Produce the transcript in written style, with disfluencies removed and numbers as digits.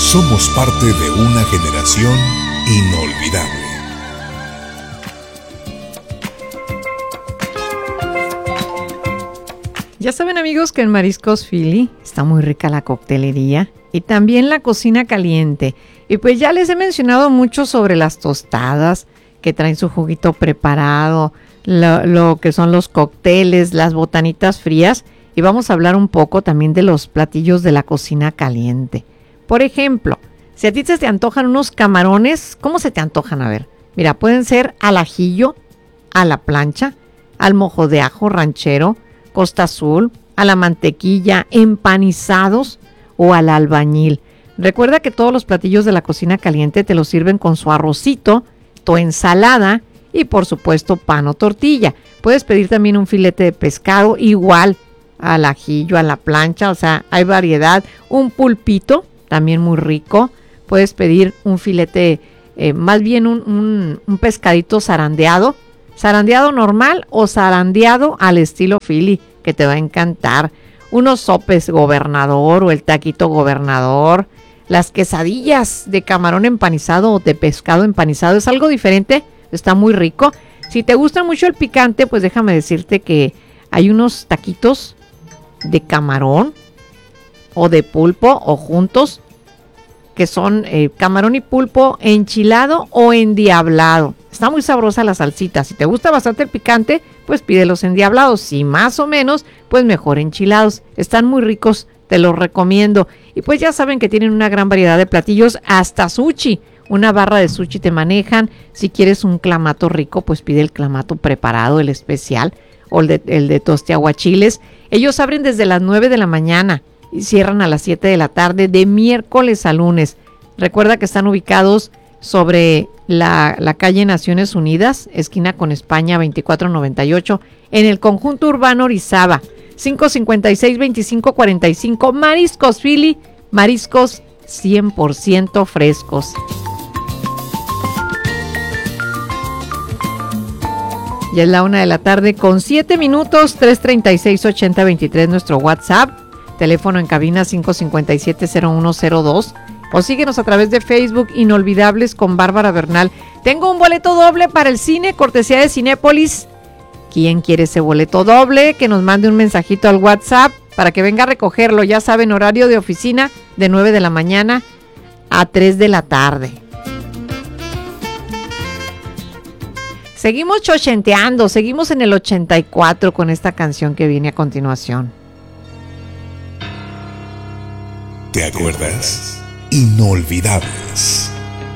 Somos parte de una generación inolvidable. Ya saben, amigos, que en Mariscos Philly está muy rica la coctelería y también la cocina caliente. Y pues ya les he mencionado mucho sobre las tostadas que traen su juguito preparado, lo que son los cócteles, las botanitas frías, y vamos a hablar un poco también de los platillos de la cocina caliente. Por ejemplo, si a ti se te antojan unos camarones, ¿cómo se te antojan? A ver, mira, pueden ser al ajillo, a la plancha, al mojo de ajo ranchero, Costa Azul, a la mantequilla, empanizados o al albañil. Recuerda que todos los platillos de la cocina caliente te los sirven con su arrocito, tu ensalada y por supuesto pan o tortilla. Puedes pedir también un filete de pescado igual al ajillo, a la plancha, o sea, hay variedad. Un pulpito, también muy rico. Puedes pedir un filete, más bien un pescadito zarandeado normal o zarandeado al estilo Philly, que te va a encantar. Unos sopes gobernador o el taquito gobernador. Las quesadillas de camarón empanizado o de pescado empanizado es algo diferente, está muy rico. Si te gusta mucho el picante, pues déjame decirte que hay unos taquitos de camarón o de pulpo o juntos, que son camarón y pulpo enchilado o endiablado. Está muy sabrosa la salsita. Si te gusta bastante el picante, pues pídelos endiablados. Si más o menos, pues mejor enchilados. Están muy ricos, te los recomiendo. Y pues ya saben que tienen una gran variedad de platillos, hasta sushi. Una barra de sushi te manejan. Si quieres un clamato rico, pues pide el clamato preparado, el especial, o el de tostiaguachiles. Ellos abren desde las 9 de la mañana y cierran a las 7 de la tarde de miércoles a lunes. Recuerda que están ubicados sobre la calle Naciones Unidas, esquina con España 2498, en el conjunto urbano Orizaba, 556-2545, Mariscos Philly, mariscos 100% frescos. Ya es la 1 de la tarde con 7 minutos, 336-8023 nuestro WhatsApp, teléfono en cabina 557-0102, o síguenos a través de Facebook, Inolvidables con Bárbara Bernal. Tengo un boleto doble para el cine, cortesía de Cinépolis. ¿Quién quiere ese boleto doble? Que nos mande un mensajito al WhatsApp para que venga a recogerlo. Ya saben, horario de oficina de 9 de la mañana a 3 de la tarde. Seguimos chochenteando, seguimos en el 84 con esta canción que viene a continuación. ¿Te acuerdas? Inolvidables.